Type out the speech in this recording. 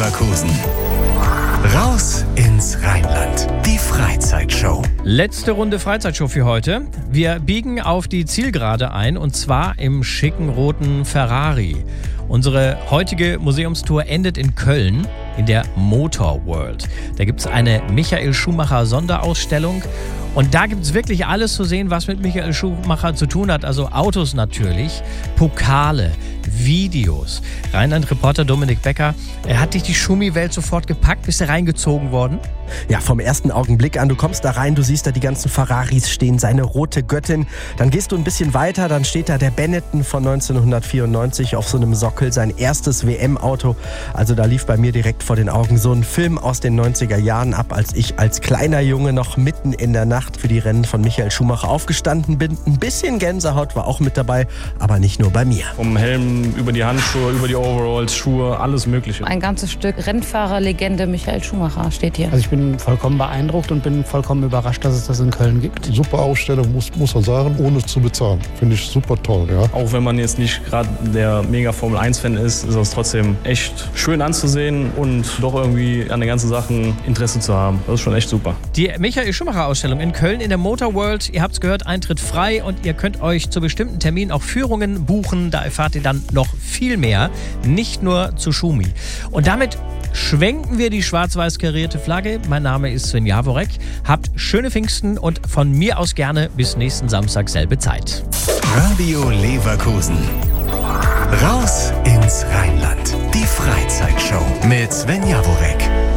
Leverkusen. Raus ins Rheinland. Die Freizeitshow. Letzte Runde Freizeitshow für heute. Wir biegen auf die Zielgerade ein und zwar im schicken roten Ferrari. Unsere heutige Museumstour endet in Köln in der Motor World. Da gibt es eine Michael Schumacher Sonderausstellung. Und da gibt es wirklich alles zu sehen, was mit Michael Schumacher zu tun hat. Also Autos natürlich, Pokale, Videos. Rheinland-Reporter Dominik Becker, hat dich die Schumi-Welt sofort gepackt? Bist du reingezogen worden? Ja, vom ersten Augenblick an. Du kommst da rein, du siehst da die ganzen Ferraris stehen, seine rote Göttin. Dann gehst du ein bisschen weiter, dann steht da der Benetton von 1994 auf so einem Sockel, sein erstes WM-Auto. Also da lief bei mir direkt vor den Augen so ein Film aus den 90er Jahren ab, als ich als kleiner Junge noch mitten in der Nacht für die Rennen von Michael Schumacher aufgestanden bin. Ein bisschen Gänsehaut war auch mit dabei, aber nicht nur bei mir. Vom Helm über die Handschuhe, über die Overalls, Schuhe, alles Mögliche. Ein ganzes Stück Rennfahrerlegende Michael Schumacher steht hier. Also ich bin vollkommen beeindruckt und bin vollkommen überrascht, dass es das in Köln gibt. Super Ausstellung, muss man sagen, ohne zu bezahlen. Finde ich super toll, ja. Auch wenn man jetzt nicht gerade der mega Formel-1-Fan ist, ist es trotzdem echt schön anzusehen und doch irgendwie an den ganzen Sachen Interesse zu haben. Das ist schon echt super. Die Michael Schumacher-Ausstellung in Köln in der Motor World. Ihr habt es gehört, Eintritt frei und ihr könnt euch zu bestimmten Terminen auch Führungen buchen. Da erfahrt ihr dann noch viel mehr, nicht nur zu Schumi. Und damit schwenken wir die schwarz-weiß karierte Flagge. Mein Name ist Sven Jaworek. Habt schöne Pfingsten und von mir aus gerne bis nächsten Samstag selbe Zeit. Radio Leverkusen. Raus ins Rheinland. Die Freizeitshow mit Sven Jaworek.